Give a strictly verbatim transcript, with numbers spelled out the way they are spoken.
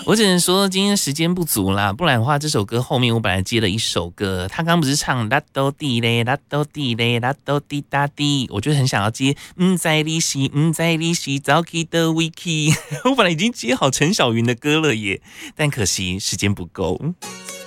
我只能说今天时间不足啦，不然的话这首歌后面我本来接了一首歌，他刚不是唱啦哆滴嘞啦哆滴嘞啦哆滴哒滴，我就很想要接唔在利息唔在利息早起的 wiki， 我本来已经接好陈小云的歌了耶，但可惜时间不够。